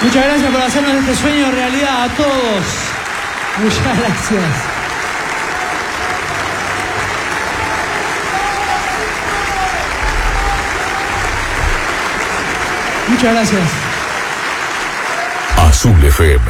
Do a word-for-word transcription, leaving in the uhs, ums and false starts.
Muchas gracias por hacernos este sueño realidad a todos. Muchas gracias. Muchas gracias. Azul F M.